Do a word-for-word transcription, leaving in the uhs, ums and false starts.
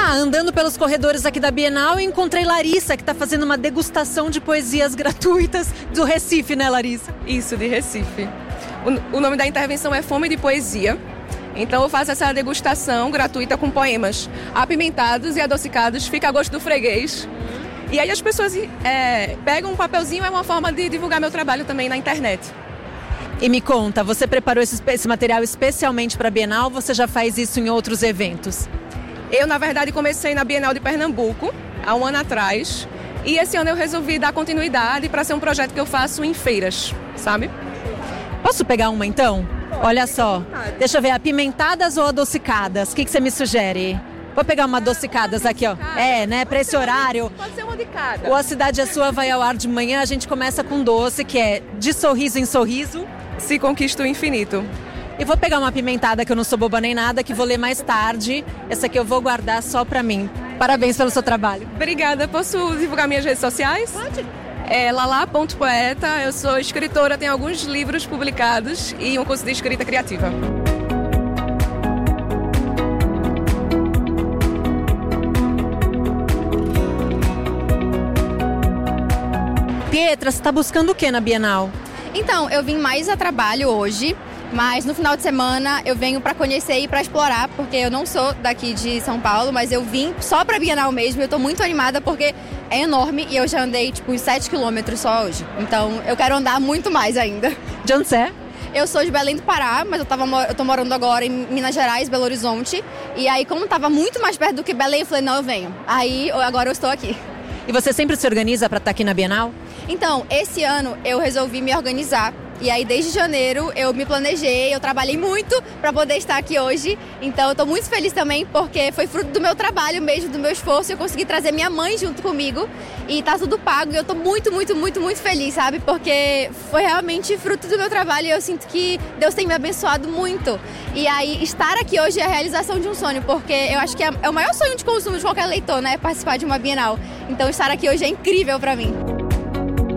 Ah, andando pelos corredores aqui da Bienal, eu encontrei Larissa, que está fazendo uma degustação de poesias gratuitas do Recife, né, Larissa? Isso, de Recife. O, o nome da intervenção é Fome de Poesia. Então eu faço essa degustação gratuita com poemas apimentados e adocicados, fica a gosto do freguês. E aí as pessoas é, pegam um papelzinho, é uma forma de divulgar meu trabalho também na internet. E me conta, você preparou esse, esse material especialmente para a Bienal ou você já faz isso em outros eventos? Eu, na verdade, comecei na Bienal de Pernambuco, há um ano atrás. E esse ano eu resolvi dar continuidade para ser um projeto que eu faço em feiras, sabe? Posso pegar uma, então? Olha só, deixa eu ver, apimentadas ou adocicadas? O que, que você me sugere? Vou pegar uma adocicadas aqui, ó. É, né, para esse horário. Pode ser uma de cada. Ou A Cidade é Sua vai ao ar de manhã, a gente começa com doce, que é de sorriso em sorriso. Se conquista o infinito. E vou pegar uma apimentada, que eu não sou boba nem nada, que vou ler mais tarde. Essa aqui eu vou guardar só pra mim. Parabéns pelo seu trabalho. Obrigada. Posso divulgar minhas redes sociais? Pode. É lala ponto poeta. Eu sou escritora, tenho alguns livros publicados e um curso de escrita criativa. Pietra, você tá buscando o que na Bienal? Então, eu vim mais a trabalho hoje. Mas no final de semana eu venho para conhecer e para explorar, porque eu não sou daqui de São Paulo, mas eu vim só para Bienal mesmo. Eu tô muito animada porque é enorme e eu já andei tipo uns sete quilômetros só hoje. Então eu quero andar muito mais ainda. De onde você é? Eu sou de Belém do Pará, mas eu, tava, eu tô morando agora em Minas Gerais, Belo Horizonte. E aí, como tava muito mais perto do que Belém, eu falei, não, eu venho. Aí agora eu estou aqui. E você sempre se organiza para estar aqui na Bienal? Então, esse ano eu resolvi me organizar. E aí, desde janeiro, eu me planejei, eu trabalhei muito para poder estar aqui hoje. Então, eu tô muito feliz também, porque foi fruto do meu trabalho mesmo, do meu esforço. Eu consegui trazer minha mãe junto comigo e tá tudo pago. E eu tô muito, muito, muito, muito feliz, sabe? Porque foi realmente fruto do meu trabalho e eu sinto que Deus tem me abençoado muito. E aí, estar aqui hoje é a realização de um sonho, porque eu acho que é o maior sonho de consumo de qualquer leitor, né? Participar de uma Bienal. Então, estar aqui hoje é incrível para mim.